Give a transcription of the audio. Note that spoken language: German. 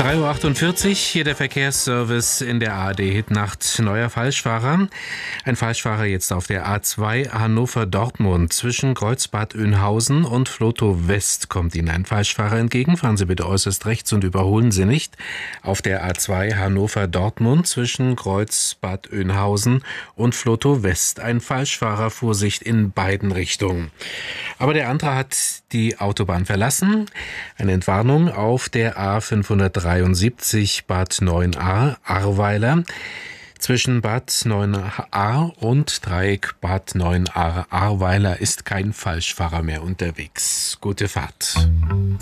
3:48 Uhr, hier der Verkehrsservice in der ARD-Hitnacht. Neuer Falschfahrer. Ein Falschfahrer jetzt auf der A2 Hannover-Dortmund. Zwischen Kreuzbad Oeynhausen und Flotow West kommt Ihnen ein Falschfahrer entgegen. Fahren Sie bitte äußerst rechts und überholen Sie nicht. Auf der A2 Hannover-Dortmund zwischen Kreuzbad Oeynhausen und Flotow West. Ein Falschfahrer, Vorsicht in beiden Richtungen. Aber der andere hat die Autobahn verlassen. Eine Entwarnung auf der A573 Bad 9a Ahrweiler. Zwischen Bad 9a und Dreieck Bad 9a Ahrweiler ist kein Falschfahrer mehr unterwegs. Gute Fahrt.